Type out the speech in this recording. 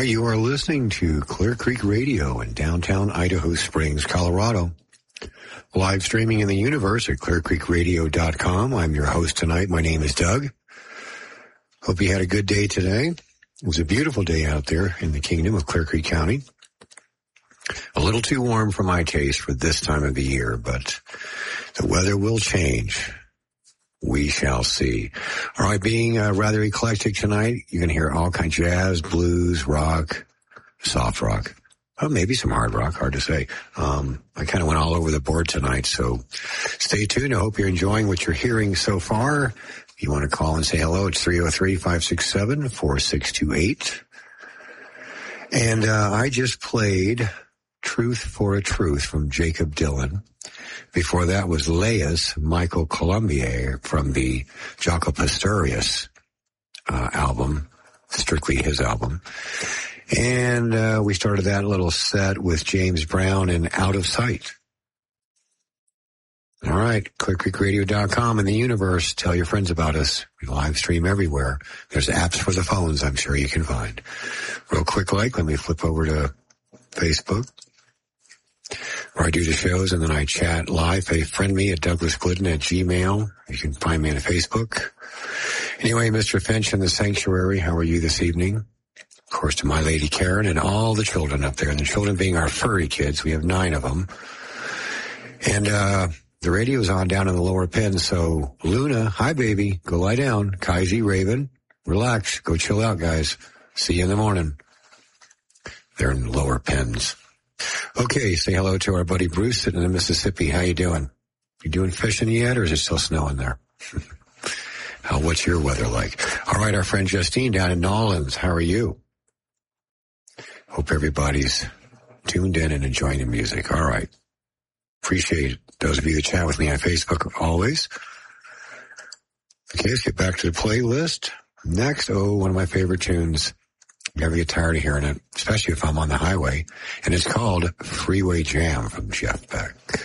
You are listening to Clear Creek Radio in downtown Idaho Springs, Colorado. Live streaming in the universe at clearcreekradio.com. I'm your host tonight. My name is Doug. Hope you had a good day today. It was a beautiful day out there in the kingdom of Clear Creek County. A little too warm for my taste for this time of the year, but the weather will change. We shall see. All right, being rather eclectic tonight, you're going to hear all kinds of jazz, blues, rock, soft rock. Oh, maybe some hard rock, hard to say. I kind of went all over the board tonight, so stay tuned. I hope you're enjoying what you're hearing so far. If you want to call and say hello, it's 303-567-4628. And I just played Truth for a Truth from Jacob Dylan. Before that was Leia's Michael Colombier from the Jaco Pastorius album, strictly his album. And we started that little set with James Brown and Out of Sight. All right, clearcreekradio.com in the universe. Tell your friends about us. We live stream everywhere. There's apps for the phones I'm sure you can find. Real quick let me flip over to Facebook, where I do the shows and then I chat live. Friend me at douglasglidden@gmail. You can find me on Facebook. Anyway, Mr. Finch in the sanctuary, how are you this evening? Of course, to my lady Karen and all the children up there, and the children being our furry kids. We have 9 of them. And the radio's on down in the lower pen, so Luna, hi baby, go lie down. Kaiji, Raven, relax, go chill out, guys. See you in the morning. They're in the lower pens. Okay, say hello to our buddy Bruce sitting in Mississippi. How you doing? You doing fishing yet, or is it still snowing there? What's your weather like? All right, our friend Justine down in Nolens. How are you? Hope everybody's tuned in and enjoying the music. All right. Appreciate those of you that chat with me on Facebook always. Okay, let's get back to the playlist. Next, one of my favorite tunes. You never get tired of hearing it, especially if I'm on the highway. And it's called Freeway Jam from Jeff Beck.